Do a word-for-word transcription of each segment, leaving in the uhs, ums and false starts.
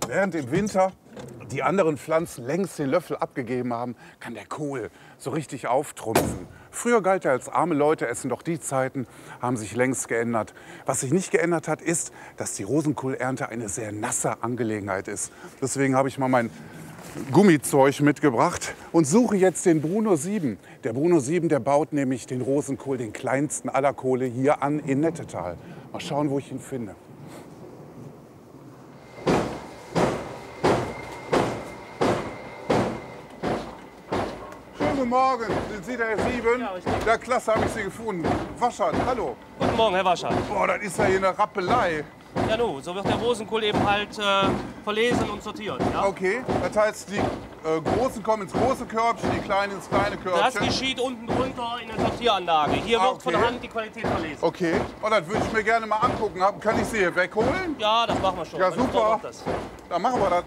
Während im Winter die anderen Pflanzen längst den Löffel abgegeben haben, kann der Kohl so richtig auftrumpfen. Früher galt er als arme Leute essen, doch die Zeiten haben sich längst geändert. Was sich nicht geändert hat, ist, dass die Rosenkohlernte eine sehr nasse Angelegenheit ist. Deswegen habe ich mal mein Gummizeug mitgebracht und suche jetzt den Bruno sieben. Der Bruno sieben, der baut nämlich den Rosenkohl, den kleinsten aller Kohle, hier an in Nettetal. Mal schauen, wo ich ihn finde. Guten Morgen, sind Sie der Herr Sieben? Ja, richtig. Ja, klasse, habe ich Sie gefunden. Waschert, hallo. Guten Morgen, Herr Waschert. Boah, das ist ja hier eine Rappelei. Ja, nu, so wird der Rosenkohl eben halt äh, verlesen und sortiert. Ja? Okay, das heißt, die äh, Großen kommen ins große Körbchen, die Kleinen ins kleine Das Körbchen. geschieht unten drunter in der Sortieranlage. Hier Ah, wird von okay. Hand die Qualität verlesen. Okay, und das würde ich mir gerne mal angucken. Kann ich Sie hier wegholen? Ja, das machen wir schon. Ja, Meine Frau super. macht das. Dann machen wir das.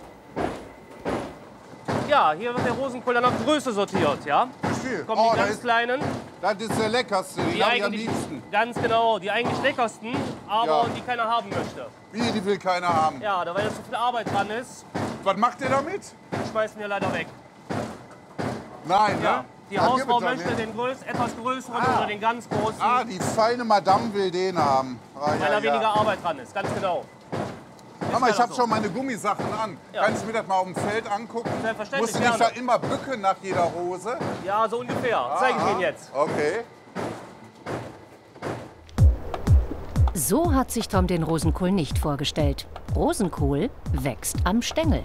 Ja, hier wird der Rosenkohl dann nach Größe sortiert. Ja? Verstehe. Kommen Oh, die das ganz ist, kleinen, das ist der leckerste, den die habe ich am eigentlich, liebsten. ganz genau, die eigentlich leckersten, aber Ja. die keiner haben möchte. Wie, die will keiner haben. Ja, da weil da zu viel Arbeit dran ist, Was macht ihr damit? schmeißen wir leider weg. Nein, Ja. ne? Die Ja, Hausfrau gib es möchte doch den größ, etwas größeren Ah. oder den ganz großen, Ah, die feine Madame will den haben. Ah, weil ja, da ja. weniger Arbeit dran ist. Ganz genau. Mama, ich leider habe so. schon meine Gummisachen an. Ja. Kannst du mir das mal auf dem Feld angucken? Selbstverständlich, Musst du nicht da gerne. immer bücken nach jeder Hose? Ja, so ungefähr. Zeige ich Ihnen jetzt. Okay. So hat sich Tom den Rosenkohl nicht vorgestellt. Rosenkohl wächst am Stängel.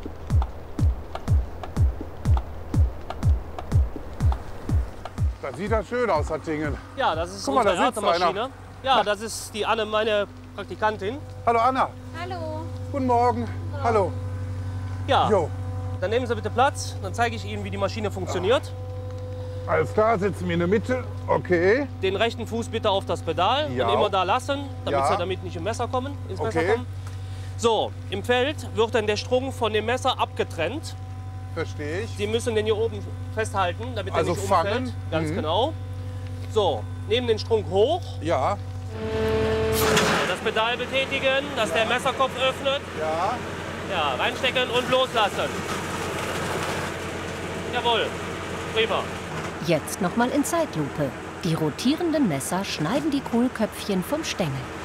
Das sieht ja schön aus, das Ding. Ja, das ist Guck mal, unsere da sitzt Erntemaschine. Ja, das ist die Anne, meine Praktikantin. Hallo Anna. Hallo. Guten Morgen. Hallo. Ja, Jo. dann nehmen Sie bitte Platz. Dann zeige ich Ihnen, wie die Maschine funktioniert. Alles klar, sitzen wir in der Mitte. Okay. Den rechten Fuß bitte auf das Pedal Ja. und immer da lassen, damit Ja. Sie damit nicht im Messer kommen, ins Messer Okay. kommen. So, im Feld wird dann der Strung von dem Messer abgetrennt. Verstehe ich. Sie müssen den hier oben festhalten, damit Also er nicht fangen. umfällt. Ganz Mhm. genau. So, nehmen den Strung hoch, Ja. das Pedal betätigen, dass der Messerkopf öffnet. Ja. Ja, reinstecken und loslassen. Jawohl, prima. Jetzt nochmal in Zeitlupe. Die rotierenden Messer schneiden die Kohlköpfchen vom Stängel.